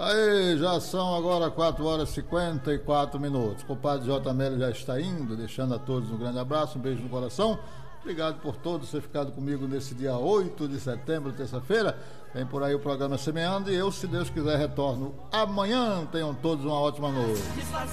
Aí, já são agora 4 horas e 54 minutos. O compadre J. Melo já está indo, deixando a todos um grande abraço, um beijo no coração. Obrigado por todos ter ficado comigo nesse dia 8 de setembro, terça-feira. Vem por aí o programa Semeando e eu, se Deus quiser, retorno amanhã. Tenham todos uma ótima noite.